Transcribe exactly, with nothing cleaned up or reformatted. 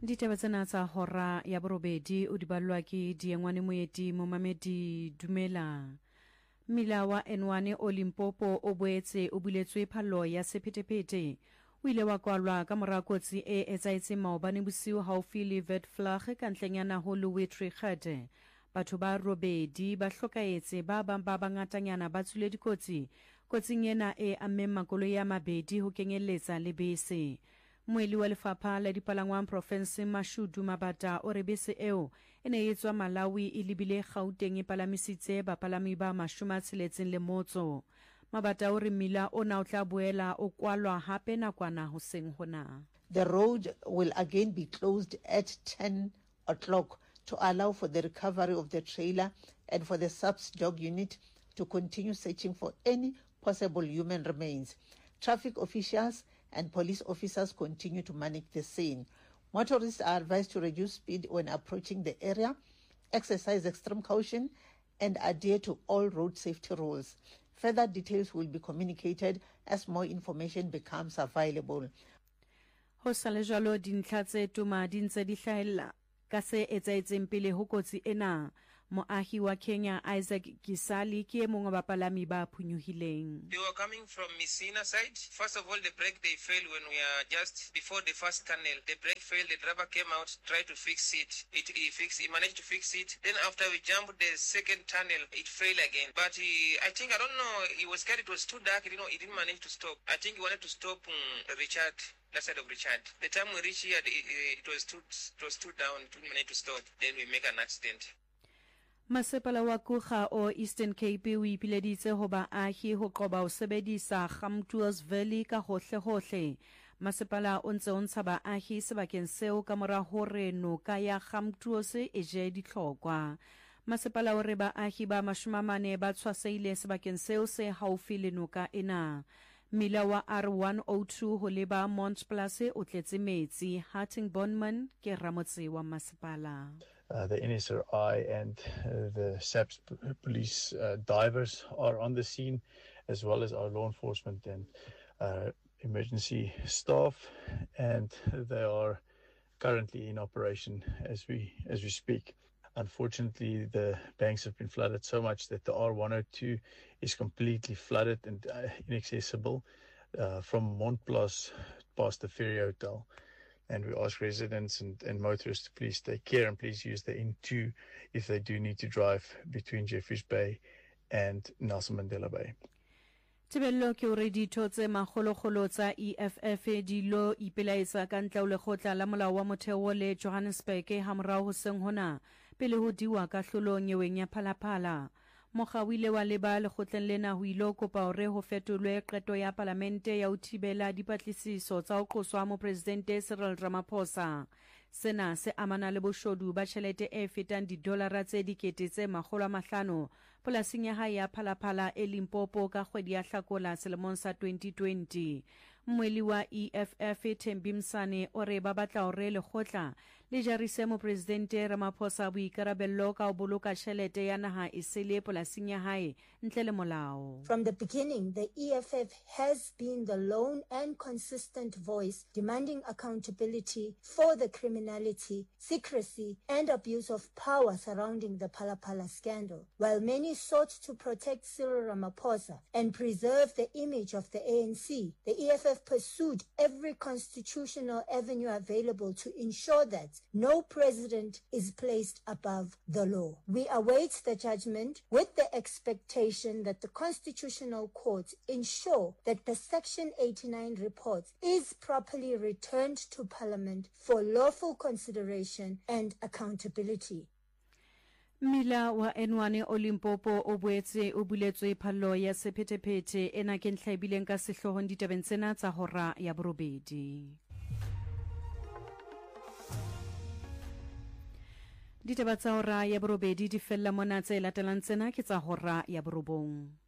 Ditaba tsena tsa hora ya borobedi o di balwa ke Diengwane Moeti Momamedi Dumela. Mmila wa N one o Limpopo o boetse o buletswe phallo ya sephethephethe. O ile wa kwalwa ka mora kotsi e etsaetseng maobane bosiu haufi le Witvlag ka ntlenyana ho Louis-Trichardt. Batho ba robedi ba hlokaetse ba bang ba bangatanyana ba tswile dikotsi. Kotsing ena e ammeng makoloi a mabedi ho kenyeletsa le bese. Moeli wa lefapha la dipalangwang province Mashudu Mabata o re bese eo e ne e tswa Malawi e lebile Gauteng e palamisitse bapalami ba mashome a tsheletseng le motso. Mabata o re mmila ona o tla boela o kwalwa hape nakwana hoseng hona. The road will again be closed at ten o'clock to allow for the recovery of the trailer and for the S A P S dog unit to continue searching for any possible human remains. Traffic officials and police officers continue to manage the scene. Motorists are advised to reduce speed when approaching the area, exercise extreme caution, and adhere to all road safety rules. Further details will be communicated as more information becomes available. Ho sale jwalo dintlha tse tuma di ntse di hlahella ka se etsaetseng pele ho kotsi ena. Moahi wa Kenya Isaac Kisali ke e mong wa bapalami ba phunyuhileng. They were coming from Messina side. First of all, the brake they failed when we are just before the first tunnel. The brake failed, the driver came out, tried to fix it. It he fixed, he managed to fix it. Then after we jumped the second tunnel, it failed again. But he, I think, I don't know, he was scared, it was too dark, you know, he didn't manage to stop. I think he wanted to stop um, Richard. That side of Richard. The time we reached here, it, it was too, it was too down. It didn't manage to stop. Then we make an accident. Masepala wa Kuga o Eastern Cape o ipileditse ho baahi ho qoba ho sebedisa Gamtoos Valley ka hohle hohle. Masepala o ntse o ntsha baahi sebakeng seo ka mora hore noka ya Gamtoos e je ditlhokwa. Masepala o re baahi ba mashomamane ba tshwaseile sebakeng seo se haufi le noka ena. Mila wa R one oh two ho leba Montplace o tletse metsi. Harting Bonman ke ramotse wa masepala. Uh, the N S R I and uh, the S A P S p- police uh, divers are on the scene, as well as our law enforcement and uh, emergency staff, and they are currently in operation as we as we speak. Unfortunately, the banks have been flooded so much that the R one oh two is completely flooded and uh, inaccessible uh, from Montplace past the Ferry Hotel. And we ask residents and, and motorists to please take care and please use the N two if they do need to drive between Jeffreys Bay and Nelson Mandela Bay. Tebello ke hore ditho tse magologolo tsa E F F di lo ipelaetsa ka ntle ho lekgotla la molao wa motheo le Johannesburg ha morao hoseng hona pele ho diwa ka hlolo nyeweng ya phalaphala. Mogawile wa leba lekgotleng lena ho ilo kopa hore ho fetolwe qeto ya parlamente ya ho thibela dipatlisiso tsa ho qoswa mo presidente Cyril Ramaphosa. Sena se amana le boshodu ba tjhelete e fetang didolara tse dikete tse makgolo a mahlano polasing ya hae ya phalaphala e Limpopo ka kgwedi ya Hlakola selemong sa twenty twenty. Mmoeli wa E F F Thembi Msane o re ba batla hore lekgotla le jarise mo presidente Ramaphosa boikarabello ka ho boloka tjhelete ya naha e sele polasing ya hae ntle le molao. From the beginning, the E F F has been the lone and consistent voice demanding accountability for the criminality, secrecy, and abuse of power surrounding the Phalaphala scandal. While many sought to protect Cyril Ramaphosa and preserve the image of the A N C, the E F F pursued every constitutional avenue available to ensure that no president is placed above the law. We await the judgment with the expectation that the Constitutional Court ensure that the Section eighty-nine report is properly returned to Parliament for lawful consideration and accountability. Mila wa N one o Limpopo o boetse o buletswe phallo ya sephethephethe ena ke ntlhaibileng ka sehlohong ditabeng tsena tsa hora ya borobedi. Ditaba tsa hora ya borobedi di fella mona tse latelang tsena ke tsa hora ya borobong.